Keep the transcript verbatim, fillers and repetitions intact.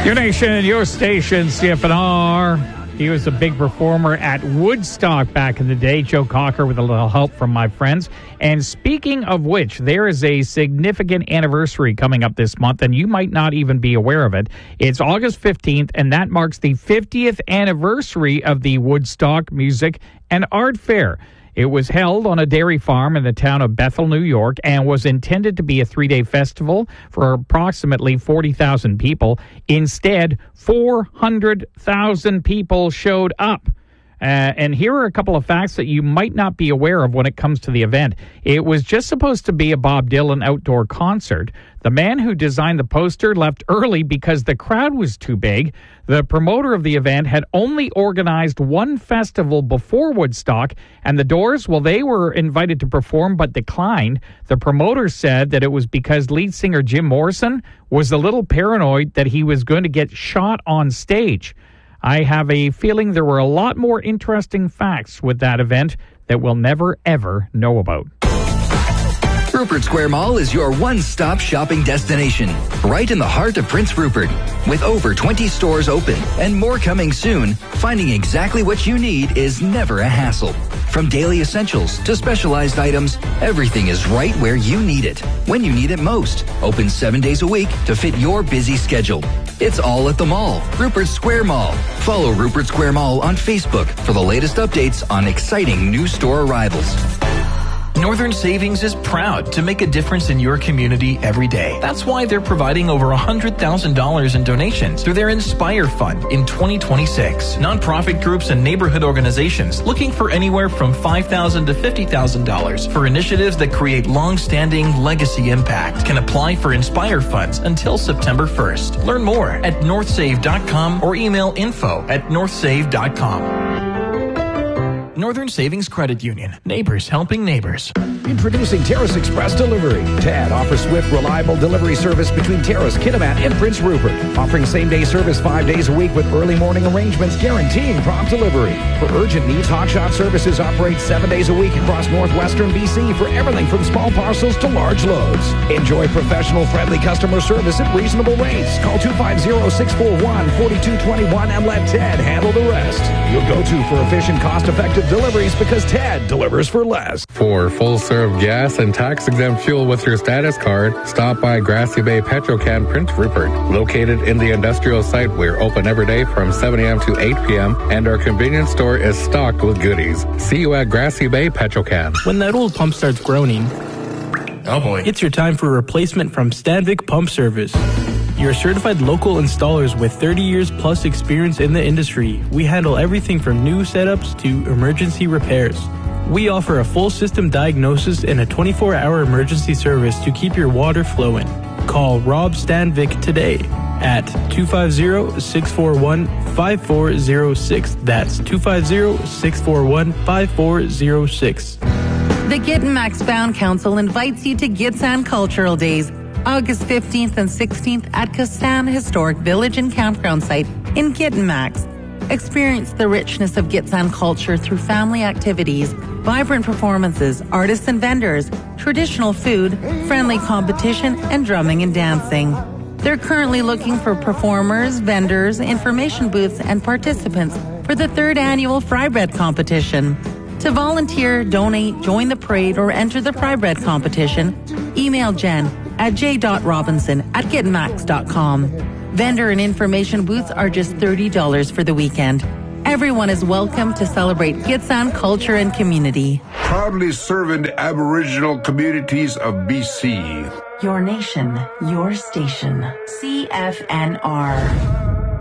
Your nation, your station, C F N R. He was a big performer at Woodstock back in the day. Joe Cocker with a little help from my friends. And speaking of which, there is a significant anniversary coming up this month, and you might not even be aware of it. It's August fifteenth, and that marks the fiftieth anniversary of the Woodstock Music and Art Fair. It was held on a dairy farm in the town of Bethel, New York, and was intended to be a three-day festival for approximately forty thousand people. Instead, four hundred thousand people showed up. Uh, and here are a couple of facts that you might not be aware of when it comes to the event. It was just supposed to be a Bob Dylan outdoor concert. The man who designed the poster left early because the crowd was too big. The promoter of the event had only organized one festival before Woodstock, and the Doors, well, they were invited to perform but declined. The promoter said that it was because lead singer Jim Morrison was a little paranoid that he was going to get shot on stage. I have a feeling there were a lot more interesting facts with that event that we'll never, ever know about. Rupert Square Mall is your one-stop shopping destination, right in the heart of Prince Rupert. With over twenty stores open and more coming soon, finding exactly what you need is never a hassle. From daily essentials to specialized items, everything is right where you need it, when you need it most. Open seven days a week to fit your busy schedule. It's all at the mall, Rupert Square Mall. Follow Rupert Square Mall on Facebook for the latest updates on exciting new store arrivals. Northern Savings is proud to make a difference in your community every day. That's why they're providing over one hundred thousand dollars in donations through their Inspire Fund in twenty twenty-six. Nonprofit groups and neighborhood organizations looking for anywhere from five thousand dollars to fifty thousand dollars for initiatives that create long-standing legacy impact can apply for Inspire Funds until September first. Learn more at northsave dot com or email info at northsave dot com. Northern Savings Credit Union. Neighbors helping neighbors. Introducing Terrace Express Delivery. T A D offers swift, reliable delivery service between Terrace, Kitimat, and Prince Rupert. Offering same-day service five days a week with early morning arrangements guaranteeing prompt delivery. For urgent needs, Hotshot Services operates seven days a week across northwestern B C for everything from small parcels to large loads. Enjoy professional, friendly customer service at reasonable rates. Call two five zero, six four one, four two two one and let Ted handle the rest. You'll go to for efficient, cost-effective deliveries because Ted delivers for less. For full-serve gas and tax-exempt fuel with your status card, stop by Grassy Bay Petrocan Prince Rupert. Located in the industrial site, we're open every day from seven a.m. to eight p.m. and our convenience store is stocked with goodies. See you at Grassy Bay Petrocan. When that old pump starts groaning, oh boy, it's your time for a replacement from Stanvik Pump Service. You're certified local installers with thirty years plus experience in the industry. We handle everything from new setups to emergency repairs. We offer a full system diagnosis and a twenty-four hour emergency service to keep your water flowing. Call Rob Stanvik today at two five zero, six four one, five four zero six. That's two five zero, six four one, five four zero six. The Gittin Max Bound Council invites you to Gitsan Cultural Days, August fifteenth and sixteenth at Kastan Historic Village and Campground Site in Gittin-Max. Experience the richness of Gitsan culture through family activities, vibrant performances, artists and vendors, traditional food, friendly competition, and drumming and dancing. They're currently looking for performers, vendors, information booths, and participants for the third annual Fry Bread competition. To volunteer, donate, join the parade, or enter the Fry Bread competition, email Jen at j dot robinson at gitmax dot com. Vendor and information booths are just thirty dollars for the weekend. Everyone is welcome to celebrate Gitsan culture and community. Proudly serving the Aboriginal communities of B C. Your nation, your station. C F N R.